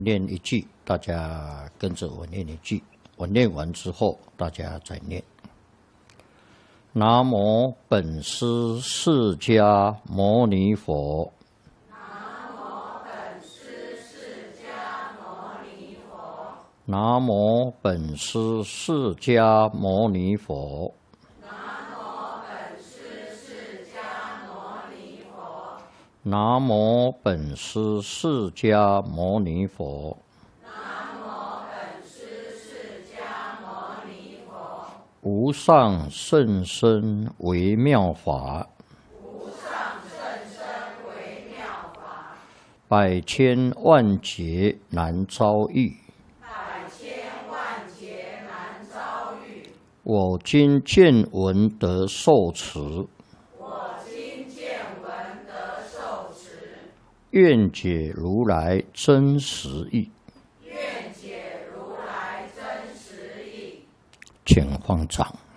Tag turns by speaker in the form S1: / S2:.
S1: 念一句，大家跟着我念一句。我念完之后，大家再念。南无本师释迦牟尼佛。
S2: 南无本师释迦牟尼佛。
S1: 南无本师释迦牟尼佛。南无本师释迦牟尼佛。
S2: 南无本师释迦牟尼佛。
S1: 无上甚深微妙法。
S2: 无上甚深微妙法。
S1: 百千万劫难遭遇。
S2: 百千万劫难遭遇。
S1: 我今见闻得受持。愿解如来真实义。
S2: 愿解如来真实义。
S1: 请放掌。